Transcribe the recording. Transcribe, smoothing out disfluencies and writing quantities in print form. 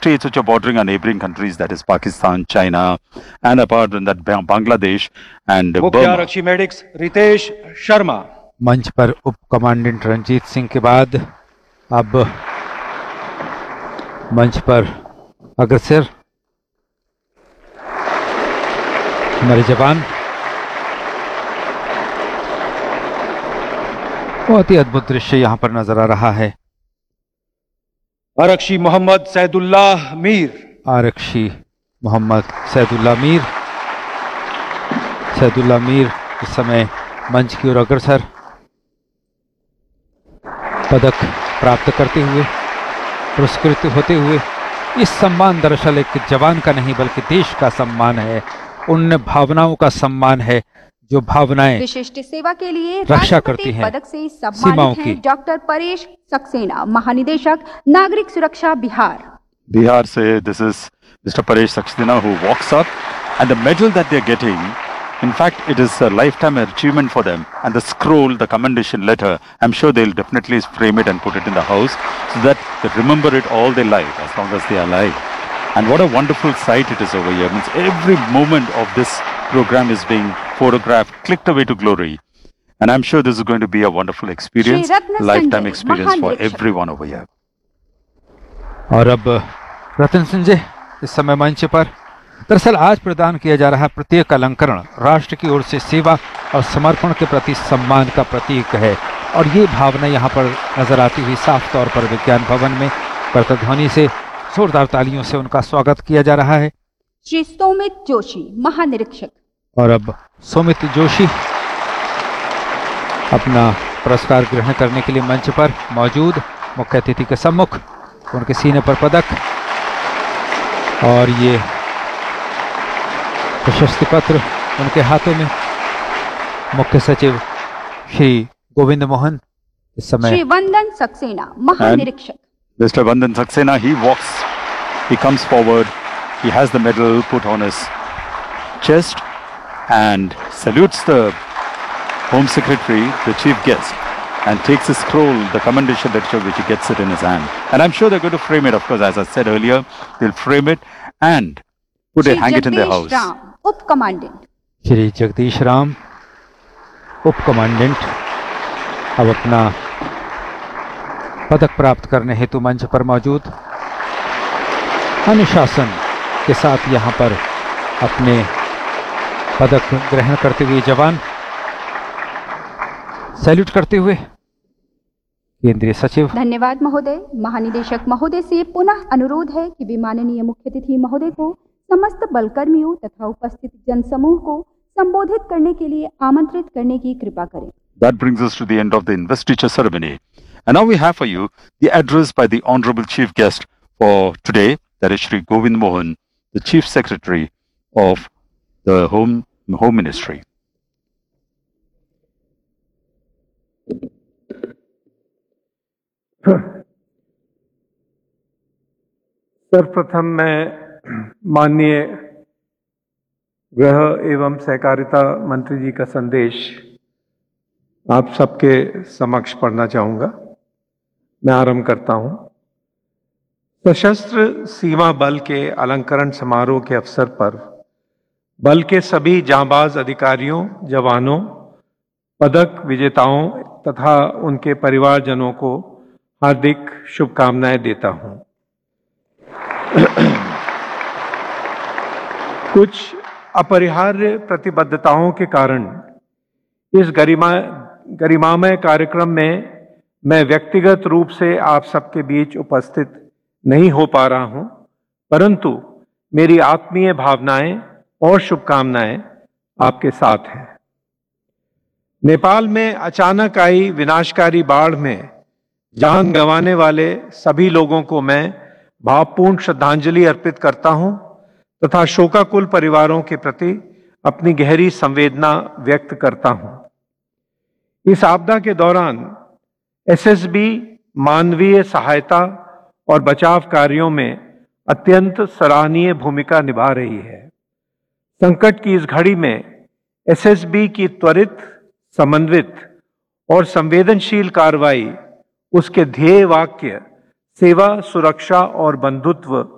states which are bordering our neighboring countries, that is Pakistan, China, and apart from that Bangladesh and मुख्य Burma. आरक्षी medics Ritesh Sharma. मंच पर उप commandant Ranjit Singh के बाद अब मंच पर अग्रसर हमारे जवान। बहुत ही अद्भुत दृश्य यहाँ पर नजर आ रहा है। आरक्षी मोहम्मद सैदुल्लाह मीर। आरक्षी मोहम्मद सैदुल्लाह मीर इस समय मंच की ओर अग्रसर, पदक प्राप्त करते हुए, पुरस्कृत होते हुए। इस सम्मान दरअसल एक जवान का नहीं बल्कि देश का सम्मान है, उन भावनाओं का सम्मान है जो भावनाएं विशिष्ट सेवा के लिए रक्षा करती हैं पदक से सम्मानित हैं डॉक्टर परेश सक्सेना, महानिदेशक नागरिक सुरक्षा Bihar. Bihar say this is Mr. Paresh Saxena who walks up, and the medal that they're getting, in fact, it is a lifetime achievement for them. And the scroll, the commendation letter, I'm sure they'll definitely frame it and put it in the house so that they remember it all their life as long as they are alive. And what a wonderful sight it is over here. Means every moment of this program is being photographed, clicked away to glory. And I'm sure this is going to be a wonderful experience, lifetime experience for everyone over here. और अब रतन संजय इस समय मंच पर। दरअसल आज प्रदान किया जा रहा प्रत्येक अलंकरण राष्ट्र की ओर से सेवा और समर्पण के प्रति सम्मान का प्रतीक है, और ये भावना यहाँ पर नजर आती हुई साफ तौर पर विज्ञान भवन में प्रतिध्वनि से, जोरदार तालियों से उनका स्वागत किया जा रहा है। श्री सोमित जोशी, महानिरीक्षक। और अब सोमित जोशी अपना पुरस्कार ग्रहण करने के लिए मंच पर मौजूद, मुख्य अतिथि के सम्मुख उनके सीने पर पदक और ये प्रशस्ति पत्र उनके हाथों में। मुख्य सचिव श्री गोविंद मोहन इस समय। श्री वंदन सक्सेना, महानिरीक्षक। Mr. Vandan Saxena, he walks, he comes forward, he has the medal put on his chest and salutes the Home Secretary, the chief guest, and takes a scroll, the commendation letter, which he gets it in his hand. And I'm sure they're going to frame it, of course, as I said earlier, they'll frame it and hang it in their house. उप commandant Shri Jagdish Ram, उप commandant, अब अपना पदक प्राप्त करने हेतु मंच पर मौजूद। अनुशासन के साथ यहाँ पर अपने पदक ग्रहण करते हुए जवान, सैल्यूट करते हुए केंद्रीय सचिव। धन्यवाद महोदय। महानिदेशक महोदय से पुनः अनुरोध है कि वे माननीय मुख्य अतिथि महोदय को समस्त बलकर्मियों तथा उपस्थित जनसमूह को संबोधित करने के लिए आमंत्रित करने की कृपा करें। That brings us to the end of the investiture ceremony. And now we have for you the address by the Honorable Chief Guest for today, that is Shri Govind Mohan, the Chief Secretary of the Home Ministry. सर्वप्रथम मैं माननीय गृह एवं सहकारिता मंत्री जी का संदेश आप सबके समक्ष पढ़ना चाहूँगा। मैं आरंभ करता हूँ। सशस्त्र सीमा बल के अलंकरण समारोह के अवसर पर बल के सभी जांबाज अधिकारियों, जवानों, पदक विजेताओं तथा उनके परिवारजनों को हार्दिक शुभकामनाएं देता हूँ। कुछ अपरिहार्य प्रतिबद्धताओं के कारण इस गरिमामय कार्यक्रम में मैं व्यक्तिगत रूप से आप सबके बीच उपस्थित नहीं हो पा रहा हूं, परंतु मेरी आत्मीय भावनाएं और शुभकामनाएं आपके साथ हैं। नेपाल में अचानक आई विनाशकारी बाढ़ में जान गंवाने वाले सभी लोगों को मैं भावपूर्ण श्रद्धांजलि अर्पित करता हूं तथा शोकाकुल परिवारों के प्रति अपनी गहरी संवेदना व्यक्त करता हूं। इस आपदा के दौरान एसएसबी मानवीय सहायता और बचाव कार्यों में अत्यंत सराहनीय भूमिका निभा रही है। संकट की इस घड़ी में एसएसबी की त्वरित, समन्वित और संवेदनशील कार्रवाई उसके ध्येय वाक्य सेवा, सुरक्षा और बंधुत्व